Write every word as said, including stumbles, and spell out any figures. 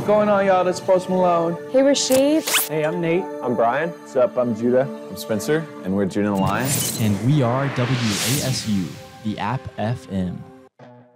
going on, y'all? That's Post Malone. Hey, Rashid. Hey, I'm Nate. I'm Brian. What's up? I'm Judah. I'm Spencer, and we're June and the Lion. And we are W A S U, the App F M.